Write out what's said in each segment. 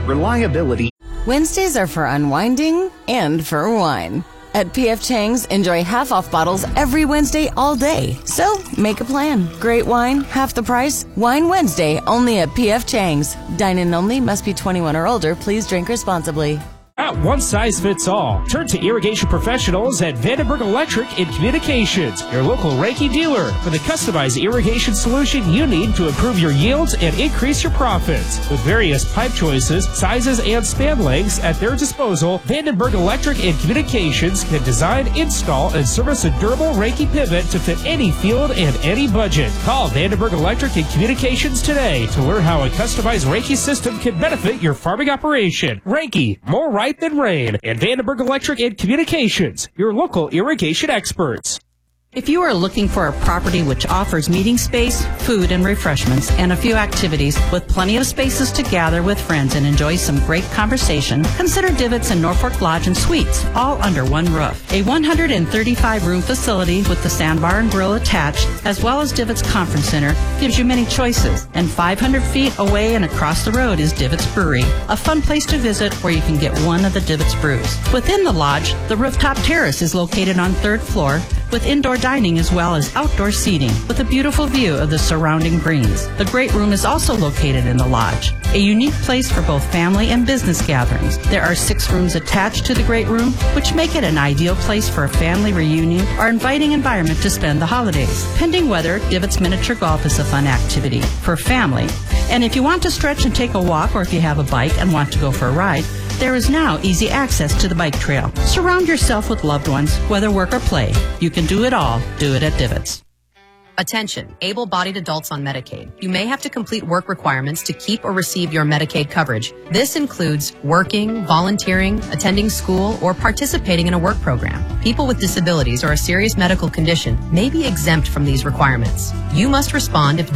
reliability. Wednesdays are for unwinding and for wine. At P.F. Chang's, enjoy half-off bottles every Wednesday all day. So, make a plan. Great wine, half the price. Wine Wednesday, only at P.F. Chang's. Dine-in only, must be 21 or older. Please drink responsibly. Not one size fits all. Turn to irrigation professionals at Vandenberg Electric and Communications, your local Reiki dealer, for the customized irrigation solution you need to improve your yields and increase your profits. With various pipe choices, sizes, and span lengths at their disposal, Vandenberg Electric and Communications can design, install, and service a durable Reiki pivot to fit any field and any budget. Call Vandenberg Electric and Communications today to learn how a customized Reiki system can benefit your farming operation. Reiki, more right than rain. And Vandenberg Electric and Communications, your local irrigation experts. If you are looking for a property which offers meeting space, food and refreshments, and a few activities with plenty of spaces to gather with friends and enjoy some great conversation, consider Divots and Norfolk Lodge and Suites, all under one roof. A 135-room facility with the sandbar and grill attached, as well as Divots Conference Center, gives you many choices. And 500 feet away and across the road is Divots Brewery, a fun place to visit where you can get one of the Divots brews. Within the lodge, the rooftop terrace is located on 3rd floor, with indoor dining as well as outdoor seating with a beautiful view of the surrounding greens. The Great Room is also located in the lodge, a unique place for both family and business gatherings. There are 6 rooms attached to the Great Room, which make it an ideal place for a family reunion or inviting environment to spend the holidays. Pending weather, Divots Miniature Golf is a fun activity for family. And if you want to stretch and take a walk, or if you have a bike and want to go for a ride, there is now easy access to the bike trail. Surround yourself with loved ones, whether work or play. You can do it all. Do it at Divots. Attention, able-bodied adults on Medicaid. You may have to complete work requirements to keep or receive your Medicaid coverage. This includes working, volunteering, attending school, or participating in a work program. People with disabilities or a serious medical condition may be exempt from these requirements. You must respond if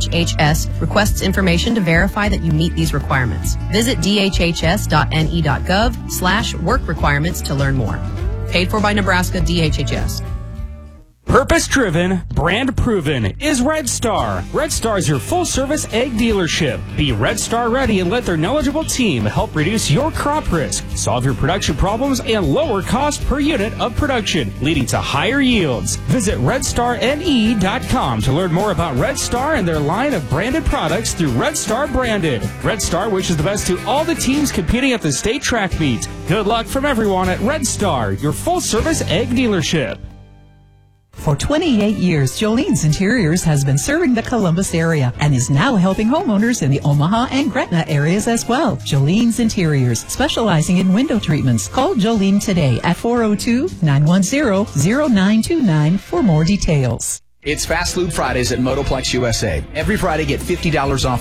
DHHS requests information to verify that you meet these requirements. Visit dhhs.ne.gov/work requirements to learn more. Paid for by Nebraska DHHS. Purpose-driven, brand-proven is Red Star. Red Star is your full-service egg dealership. Be Red Star ready and let their knowledgeable team help reduce your crop risk, solve your production problems, and lower cost per unit of production, leading to higher yields. Visit RedStarNE.com to learn more about Red Star and their line of branded products through Red Star Branded. Red Star wishes the best to all the teams competing at the state track meet. Good luck from everyone at Red Star, your full-service egg dealership. For 28 years, Jolene's Interiors has been serving the Columbus area and is now helping homeowners in the Omaha and Gretna areas as well. Jolene's Interiors, specializing in window treatments. Call Jolene today at 402-910-0929 for more details. It's Fast Lube Fridays at Motoplex USA. Every Friday, get $50 off